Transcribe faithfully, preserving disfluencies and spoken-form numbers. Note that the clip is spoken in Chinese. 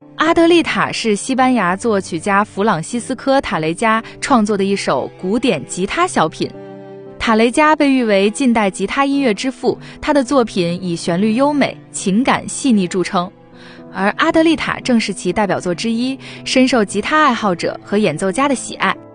阿德丽塔是西班牙作曲家弗朗西斯科·塔雷加创作的一首古典吉他小品。塔雷加被誉为近代吉他音乐之父，他的作品以旋律优美、情感细腻著称，而阿德丽塔正是其代表作之一，深受吉他爱好者和演奏家的喜爱。